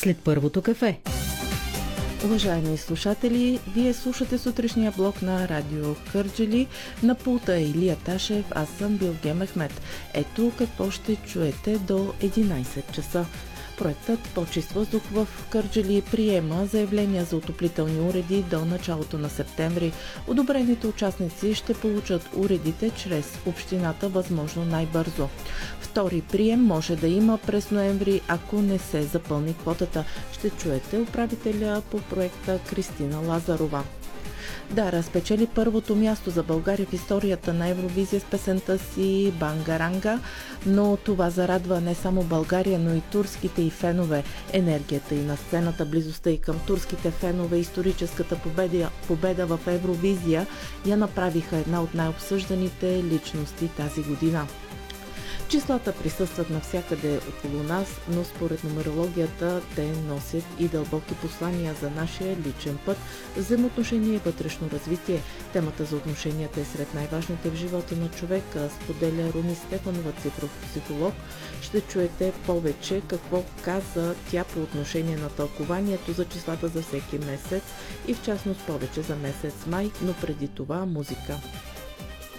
след първото кафе. Уважаеми слушатели, вие слушате сутрешния блок на Радио Кърджали. На пулта Илия Ташев, аз съм Билге Мехмет. Ето какво ще чуете до 11 часа. Проектът По-чист въздух в Кърджали приема заявления за отоплителни уреди до началото на септември. Одобрените участници ще получат уредите чрез общината възможно най-бързо. Втори прием може да има през ноември, ако не се запълни квотата. Ще чуете управителя по проекта Кристина Лазарова. Дара спечели първото място за България в историята на Евровизия с песента си Бангаранга, но това зарадва не само България, но и турските и фенове. Енергията и на сцената, близостта и към турските фенове, историческата победа в Евровизия я направиха една от най-обсъжданите личности тази година. Числата присъстват навсякъде около нас, но според нумерологията те носят и дълбоки послания за нашия личен път, взаимоотношение и вътрешно развитие. Темата за отношенията е сред най-важните в живота на човека, споделя Руми Стефанова, цифров психолог. Ще чуете повече какво каза тя по отношение на тълкованието за числата за всеки месец и в частност повече за месец май, но преди това музика.